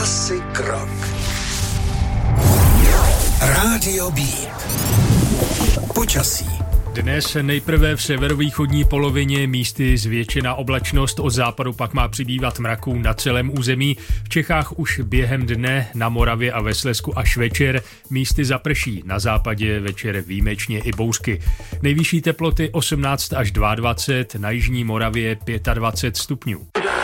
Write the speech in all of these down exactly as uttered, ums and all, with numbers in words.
Klasik Rock. Rádio Beat. Počasí. Dnes nejprve v severovýchodní polovině místy zvětšená oblačnost, od západu pak má přibývat mraků na celém území. V Čechách už během dne, na Moravě a ve Slezsku až večer místy zaprší, na západě večer výjimečně i bouřky. Nejvyšší teploty osmnáct až dvacet dva, na jižní Moravě dvacet pět stupňů.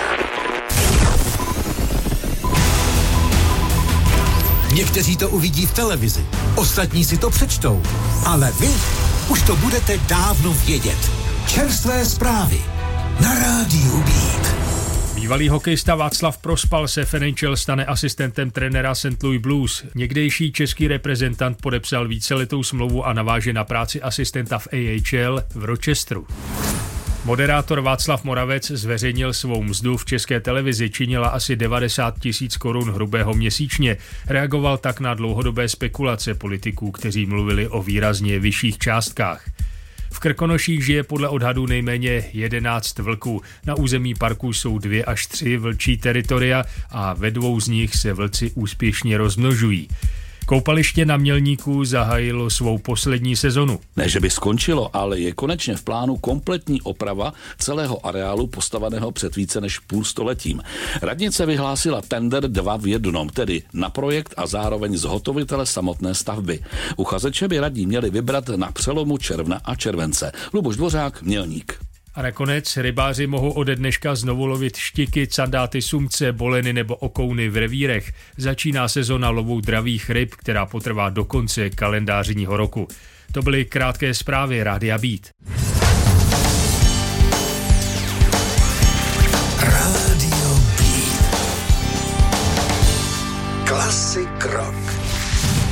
Někteří to uvidí v televizi, ostatní si to přečtou, ale vy už to budete dávno vědět. Čerstvé zprávy na Rádiu Beat. Bývalý hokejista Václav Prospal se v N H L stane asistentem trenéra Saint Louis Blues. Někdejší český reprezentant podepsal víceletou smlouvu a naváže na práci asistenta v A H L v Rochesteru. Moderátor Václav Moravec zveřejnil svou mzdu v České televizi, činila asi devadesát tisíc korun hrubého měsíčně. Reagoval tak na dlouhodobé spekulace politiků, kteří mluvili o výrazně vyšších částkách. V Krkonoších žije podle odhadů nejméně jedenáct vlků. Na území parku jsou dvě až tři vlčí teritoria a ve dvou z nich se vlci úspěšně rozmnožují. Koupaliště na Mělníku zahájilo svou poslední sezonu. Ne, že by skončilo, ale je konečně v plánu kompletní oprava celého areálu postaveného před více než půlstoletím. Radnice vyhlásila tender dva v jednom, tedy na projekt a zároveň zhotovitele samotné stavby. Uchazeče by radní měli vybrat na přelomu června a července. Luboš Dvořák, Mělník. A nakonec rybáři mohou ode dneška znovu lovit štiky, candáty, sumce, boleny nebo okouny v revírech. Začíná sezona lovu dravých ryb, která potrvá do konce kalendářního roku. To byly krátké zprávy Rádia Beat. Rádio Beat. Klasik Rock.